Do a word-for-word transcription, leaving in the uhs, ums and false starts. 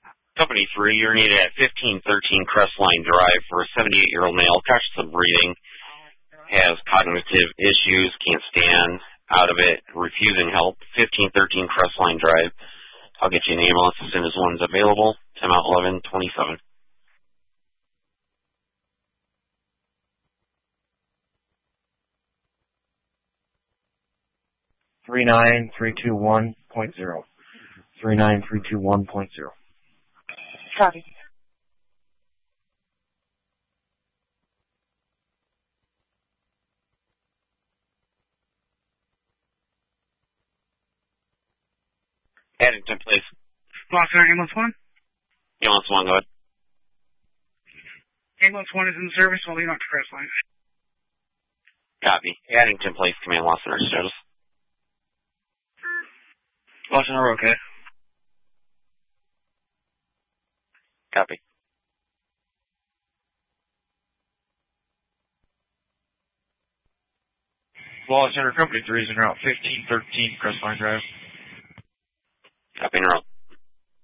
Company three, you're needed at fifteen thirteen Crestline Drive for a seventy-eight-year-old male, conscious of breathing, has cognitive issues, can't stand out of it, refusing help. fifteen thirteen Crestline Drive. I'll get you an ambulance as soon as one's available. Time out eleven twenty-seven. three nine three two one point zero. three nine three two one point zero. Copy. Addington, please. Los Angeles Ambulance one? Ambulance one, go ahead. Ambulance one is in service, I'll lead on to Crestline. Copy. Addington, please. Command Los Angeles status. Los Angeles, okay. Copy. Wallace Center Company three is en route fifteen thirteen Crestline Drive. Copy, en route.